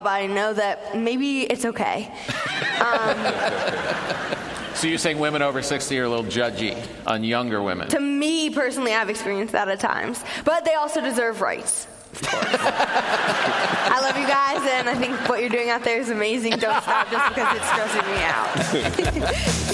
I know that maybe it's okay. So you're saying women over 60 are a little judgy on younger women? To me, personally, I've experienced that at times. But they also deserve rights, of course. I love you guys, and I think what you're doing out there is amazing. Don't stop just because it's stressing me out.